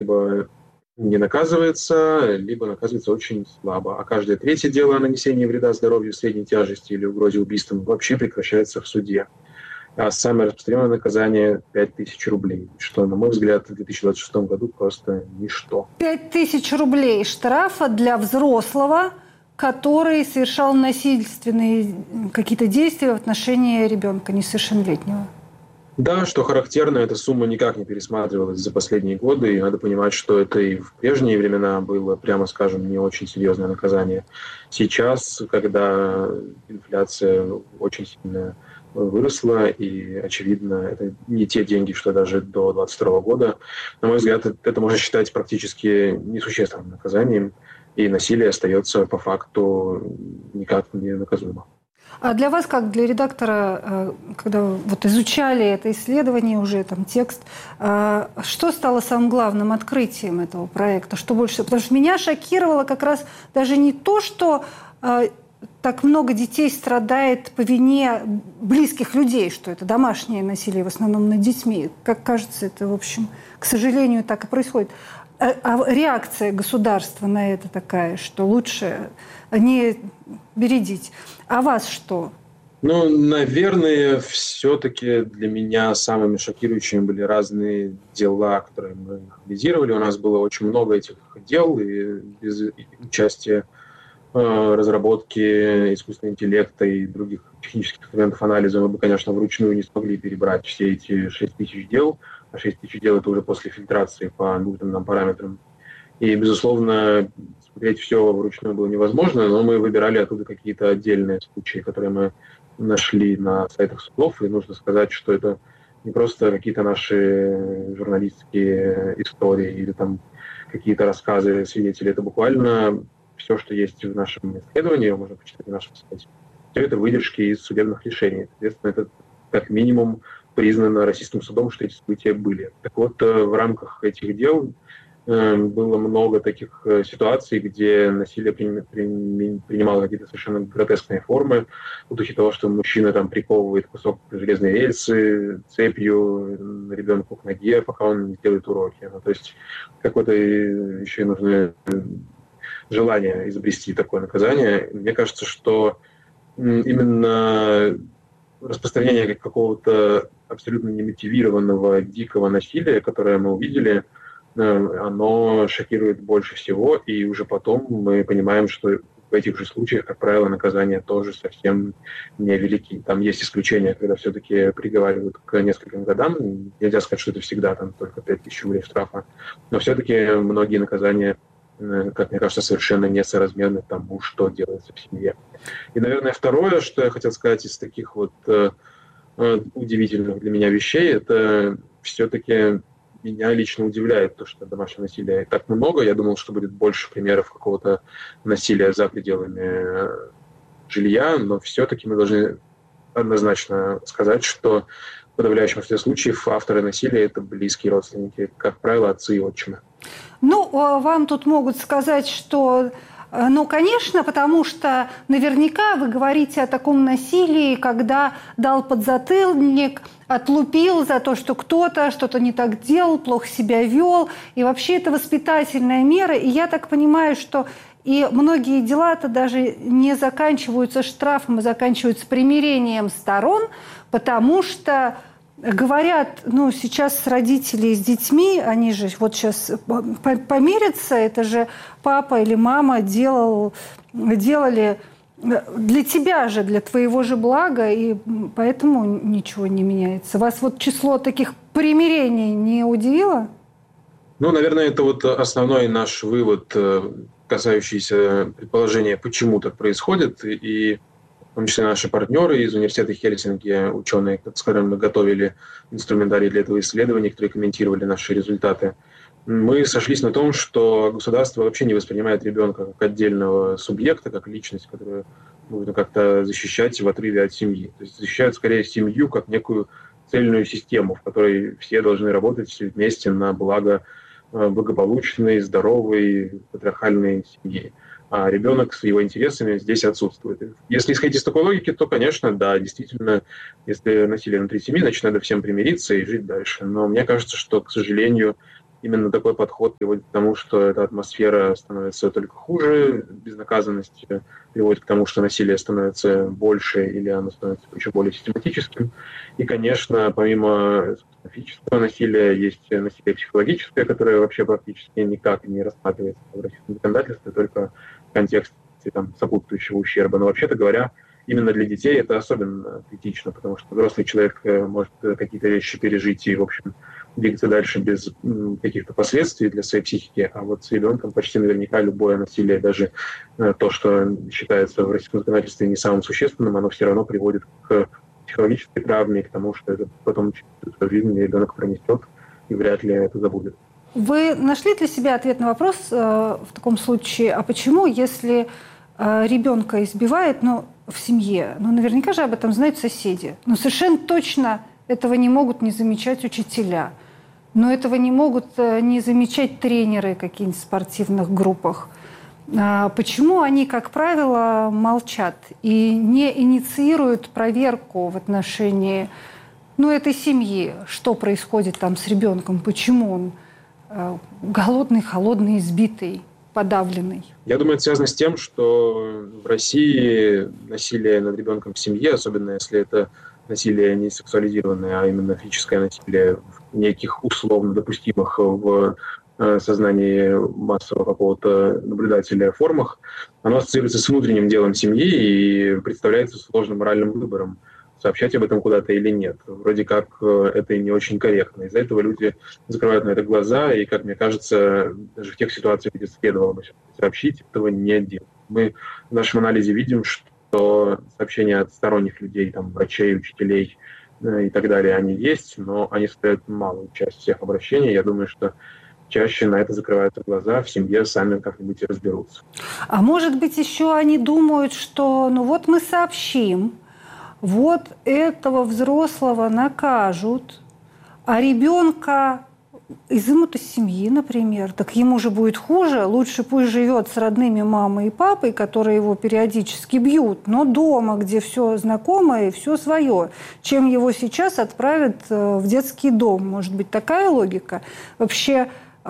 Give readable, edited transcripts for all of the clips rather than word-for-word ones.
либо не наказывается, либо наказывается очень слабо. А каждое третье дело о нанесении вреда здоровью средней тяжести или угрозе убийством вообще прекращается в суде. А самое распространенное наказание – 5000 рублей, что, на мой взгляд, в 2026 году просто ничто. 5000 рублей штрафа для взрослого, который совершал насильственные какие-то действия в отношении ребенка несовершеннолетнего. Да, что характерно, эта сумма никак не пересматривалась за последние годы, и надо понимать, что это и в прежние времена было, прямо скажем, не очень серьезное наказание. Сейчас, когда инфляция очень сильно выросла, и, очевидно, это не те деньги, что даже до 2022 года, на мой взгляд, это можно считать практически несущественным наказанием, и насилие остается по факту никак не наказуемо. А для вас, как для редактора, когда вы вот изучали это исследование, уже там текст, что стало самым главным открытием этого проекта? Что больше? Потому что меня шокировало как раз даже не то, что так много детей страдает по вине близких людей, что это домашнее насилие в основном над детьми. Как кажется, это, в общем, к сожалению, так и происходит. А реакция государства на это такая, что лучше не бередить. А вас что? Ну, наверное, все-таки для меня самыми шокирующими были разные дела, которые мы анализировали. У нас было очень много этих дел, и без участия разработки искусственного интеллекта и других технических инструментов анализа мы бы, конечно, вручную не смогли перебрать все эти 6000 дел. А 6000 дел – это уже после фильтрации по нужным нам параметрам. И, безусловно, смотреть все вручную было невозможно, но мы выбирали оттуда какие-то отдельные случаи, которые мы нашли на сайтах судов. И нужно сказать, что это не просто какие-то наши журналистские истории или там какие-то рассказы свидетелей. Это буквально все, что есть в нашем исследовании, можно почитать на нашем сайте. Все это выдержки из судебных решений. Соответственно, это как минимум признано российским судом, что эти события были. Так вот, в рамках этих дел было много таких ситуаций, где насилие принимало какие-то совершенно гротескные формы, в духе того, что мужчина там приковывает кусок железной рельсы цепью ребенку к ноге, пока он не делает уроки. Ну, то есть какое-то еще и нужно желание изобрести такое наказание. Мне кажется, что именно распространение какого-то абсолютно немотивированного, дикого насилия, которое мы увидели, оно шокирует больше всего, и уже потом мы понимаем, что в этих же случаях, как правило, наказания тоже совсем невелики. Там есть исключения, когда все-таки приговаривают к нескольким годам. Нельзя сказать, что это всегда там только 5000 рублей штрафа, но все-таки многие наказания, как мне кажется, совершенно несоразмерны тому, что делается в семье. И, наверное, второе, что я хотел сказать из таких вот удивительных для меня вещей, это все-таки меня лично удивляет то, что домашнего насилия так много. Я думал, что будет больше примеров какого-то насилия за пределами жилья, но все-таки мы должны однозначно сказать, что в подавляющем большинстве случаев авторы насилия – это близкие родственники, как правило, отцы и отчимы. Ну, вам тут могут сказать, что, ну, конечно, потому что наверняка вы говорите о таком насилии, когда дал подзатыльник, отлупил за то, что кто-то что-то не так делал, плохо себя вел. И вообще это воспитательная мера. И я так понимаю, что и многие дела-то даже не заканчиваются штрафом, а заканчиваются примирением сторон, потому что говорят, ну, сейчас родители с детьми, они же вот сейчас помирятся, это же папа или мама делали для тебя же, для твоего же блага, и поэтому ничего не меняется. Вас вот число таких примирений не удивило? Ну, наверное, это вот основной наш вывод, касающийся предположения, почему так происходит, и в том числе наши партнеры из университета Хельсинки, ученые, с которыми мы готовили инструментарий для этого исследования, которые комментировали наши результаты, мы сошлись на том, что государство вообще не воспринимает ребенка как отдельного субъекта, как личность, которую нужно как-то защищать в отрыве от семьи. То есть защищают скорее семью как некую цельную систему, в которой все должны работать вместе на благо благополучной, здоровой, патриархальной семьи. А ребенок с его интересами здесь отсутствует. Если исходить из такой логики, то, конечно, да, действительно, если насилие внутри семьи, значит, надо всем примириться и жить дальше. Но мне кажется, что, к сожалению, именно такой подход приводит к тому, что эта атмосфера становится только хуже, безнаказанность приводит к тому, что насилие становится больше или оно становится еще более систематическим. И, конечно, помимо физического насилия есть насилие психологическое, которое вообще практически никак не рассматривается в российском законодательстве, только в контексте сопутствующего ущерба. Но вообще-то говоря, именно для детей это особенно критично, потому что взрослый человек может какие-то вещи пережить и, в общем, двигаться дальше без каких-то последствий для своей психики, а вот с ребенком почти наверняка любое насилие, даже то, что считается в российском законодательстве не самым существенным, оно все равно приводит к психологической травме, к тому, что это потом в жизни ребенок пронесет и вряд ли это забудет. Вы нашли для себя ответ на вопрос в таком случае, а почему, если ребенка избивает, в семье, наверняка же об этом знают соседи, но совершенно точно этого не могут не замечать учителя, но этого не могут не замечать тренеры каких-нибудь спортивных группах. Почему они, как правило, молчат и не инициируют проверку в отношении этой семьи, что происходит там с ребенком, почему он голодный, холодный, избитый, подавленный? Я думаю, это связано с тем, что в России насилие над ребенком в семье, особенно если это насилие не сексуализированное, а именно физическое насилие в неких условно допустимых в сознании массового какого-то наблюдателя формах, оно ассоциируется с внутренним делом семьи и представляется сложным моральным выбором, сообщать об этом куда-то или нет. Вроде как это и не очень корректно. Из-за этого люди закрывают на это глаза, и, как мне кажется, даже в тех ситуациях, где следовало бы сообщить, этого не делают. Мы в нашем анализе видим, что сообщения от сторонних людей, врачей, учителей и так далее, они есть, но они составляют малую часть всех обращений. Я думаю, что чаще на это закрываются глаза, в семье сами как-нибудь и разберутся. А может быть, еще они думают, что мы сообщим, вот этого взрослого накажут, а ребенка изымут из семьи, например, так ему же будет хуже, лучше пусть живет с родными мамой и папой, которые его периодически бьют, но дома, где все знакомое и все свое, чем его сейчас отправят в детский дом. Может быть, такая логика? Вообще,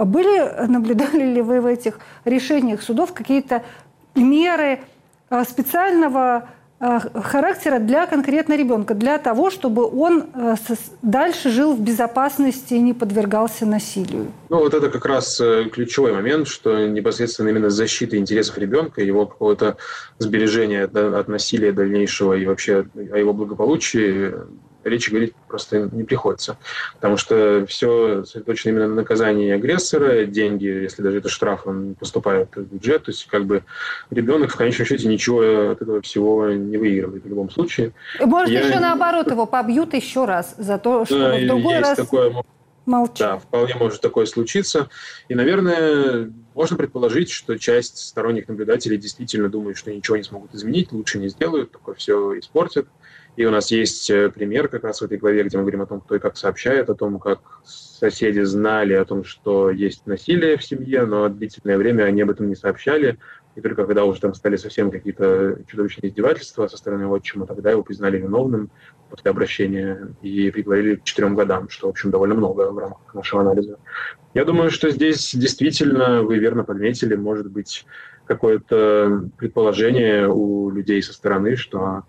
наблюдали ли вы в этих решениях судов какие-то меры специального характера для конкретно ребенка, для того, чтобы он дальше жил в безопасности и не подвергался насилию? Это как раз ключевой момент, что непосредственно именно защита интересов ребенка, его какого-то сбережения от насилия дальнейшего и вообще о его благополучии речи говорить просто не приходится. Потому что все сосредоточено именно на наказании агрессора, деньги, если даже это штраф, он поступает в бюджет, то есть ребенок в конечном счете ничего от этого всего не выигрывает в любом случае. Может, еще наоборот, его побьют еще раз за то, что в другой раз молчать. Да, вполне может такое случиться. И, наверное, можно предположить, что часть сторонних наблюдателей действительно думает, что ничего не смогут изменить, лучше не сделают, только все испортят. И у нас есть пример как раз в этой главе, где мы говорим о том, кто и как сообщает, о том, как соседи знали о том, что есть насилие в семье, но длительное время они об этом не сообщали. И только когда уже стали совсем какие-то чудовищные издевательства со стороны отчима, тогда его признали виновным после обращения и приговорили к 4 годам, что, в общем, довольно много в рамках нашего анализа. Я думаю, что здесь действительно, вы верно подметили, может быть какое-то предположение у людей со стороны, что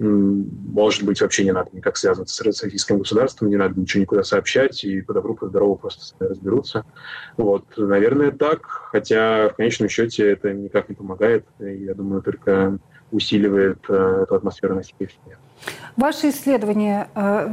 может быть, вообще не надо никак связываться с российским государством, не надо ничего никуда сообщать, и по добру, по здорову просто с ними разберутся. Наверное, так, хотя в конечном счете это никак не помогает, и, я думаю, только усиливает эту атмосферу насилия в семье. Ваше исследование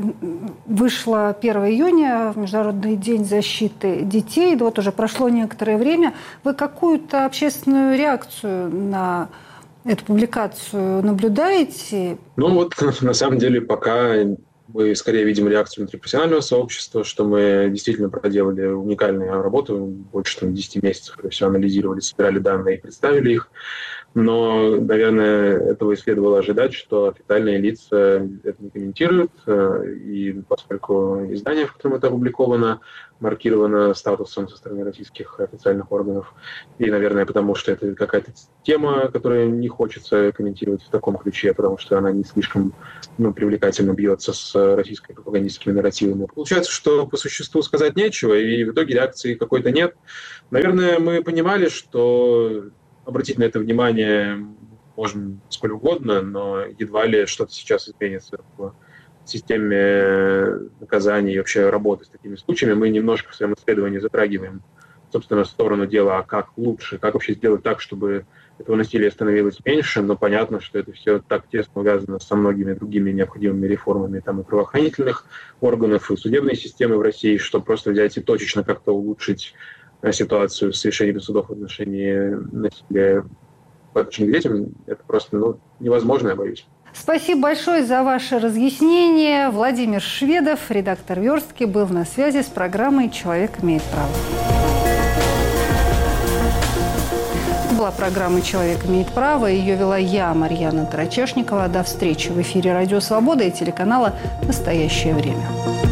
вышло 1 июня, в Международный день защиты детей. Уже прошло некоторое время. Вы какую-то общественную реакцию на эту публикацию наблюдаете? На самом деле, пока мы скорее видим реакцию внутрипрофессионального сообщества, что мы действительно проделали уникальную работу, больше 10 месяцев, все анализировали, собирали данные и представили их. Но, наверное, этого и следовало ожидать, что официальные лица это не комментируют, и поскольку издание, в котором это опубликовано, маркировано статусом со стороны российских официальных органов, и, наверное, потому что это какая-то тема, которую не хочется комментировать в таком ключе, потому что она не слишком привлекательно бьется с российскими пропагандистскими нарративами. Получается, что по существу сказать нечего, и в итоге реакции какой-то нет. Наверное, мы понимали, что обратить на это внимание можно сколь угодно, но едва ли что-то сейчас изменится в системе наказаний и вообще работы с такими случаями. Мы немножко в своем исследовании затрагиваем, собственно, сторону дела, как лучше, как вообще сделать так, чтобы этого насилия становилось меньше, но понятно, что это все так тесно связано со многими другими необходимыми реформами там, и правоохранительных органов, и судебной системы в России, что просто взять и точечно как-то улучшить ситуацию с решением судов в отношении насилия по отношению к детям, это просто невозможно, я боюсь. Спасибо большое за ваше разъяснение. Владимир Шведов, редактор «Верстки», был на связи с программой «Человек имеет право». Это была программа «Человек имеет право». Ее вела я, Марьяна Тарачешникова. До встречи в эфире «Радио Свобода» и телеканала «Настоящее время».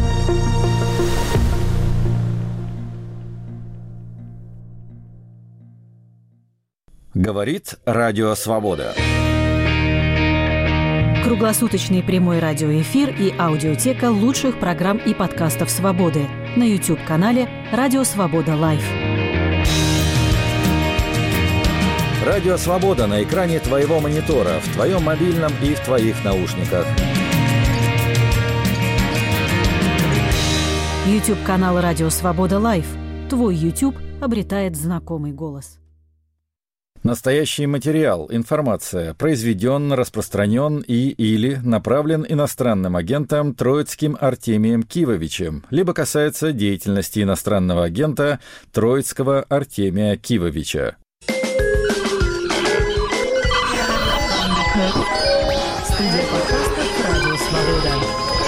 Говорит Радио Свобода. Круглосуточный прямой радиоэфир и аудиотека лучших программ и подкастов «Свободы» на YouTube-канале «Радио Свобода Лайв». Радио Свобода на экране твоего монитора, в твоем мобильном и в твоих наушниках. YouTube-канал «Радио Свобода Лайв». Твой YouTube обретает знакомый голос. Настоящий материал, информация произведен, распространен или направлен иностранным агентом Троицким Артемием Кивовичем, либо касается деятельности иностранного агента Троицкого Артемия Кивовича. Студия подкастов «Радио Свобода».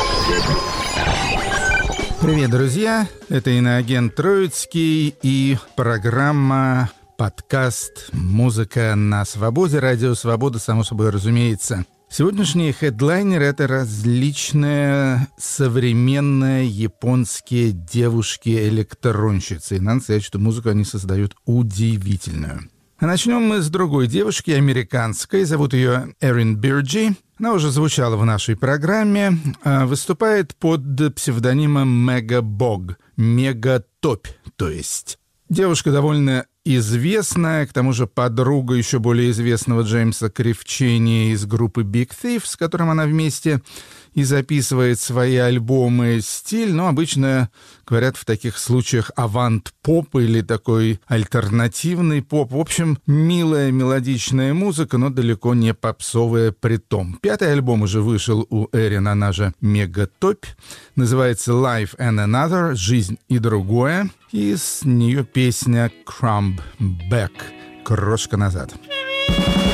Привет, друзья! Это иноагент Троицкий и программа подкаст «Музыка на свободе», «Радио Свобода», само собой разумеется. Сегодняшние хедлайнеры — это различные современные японские девушки-электронщицы. И надо сказать, что музыку они создают удивительную. А начнем мы с другой девушки, американской. Зовут ее Эрин Бирджи. Она уже звучала в нашей программе. Выступает под псевдонимом Мегабог. Мегатопь, то есть. Девушка довольно известная, к тому же подруга еще более известного Джеймса Кривчени из группы Big Thief, с которым она вместе и записывает свои альбомы. Стиль, обычно говорят в таких случаях авант-поп или такой альтернативный поп. В общем, милая мелодичная музыка, но далеко не попсовая притом. 5-й альбом уже вышел у Эрин, она же Мегатопь. Называется Life and Another, «Жизнь и другое». И с нее песня Crumb Back, «Крошка назад».